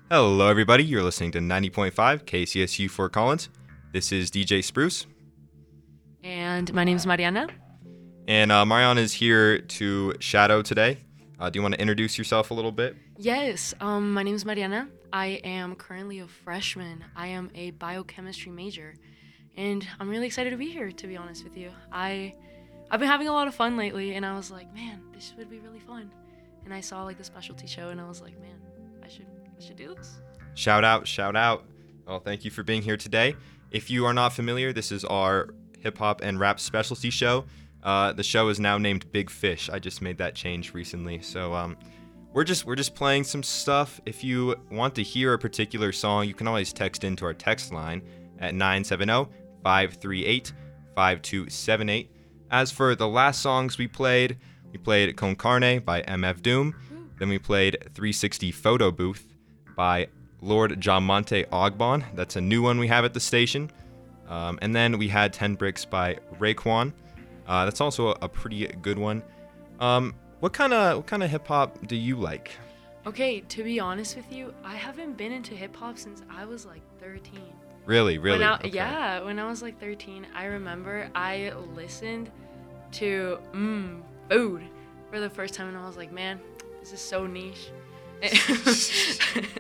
Hello, everybody. You're listening to 90.5 KCSU Fort Collins. This is DJ Spruce. And my name's Mariana. And Mariana is here to shadow today. Do you want to introduce yourself a little bit? Yes, my name's Mariana. I am currently a freshman. I am a biochemistry major. And I'm really excited to be here, to be honest with you. I've been having a lot of fun lately, and I was like, man, this would be really fun. And I saw the specialty show, and I was like, man, I should do this. Shout out. Well, thank you for being here today. If you are not familiar, this is our hip hop and rap specialty show. The show is now named Big Fish. I just made that change recently. So we're just playing some stuff. If you want to hear a particular song, you can always text into our text line at 970-538-5278. As for the last songs we played Con Carne by MF Doom. Then we played 360 Photo Booth by Lord Jamonte Ogbon. That's a new one we have at the station. And then we had 10 Bricks by Raekwon. That's also a pretty good one. What kind of hip hop do you like? Okay, to be honest with you, I haven't been into hip hop since I was 13. Really? Okay. Yeah, when I was 13, I remember I listened to Food for the first time, and I was like, man, this is so niche.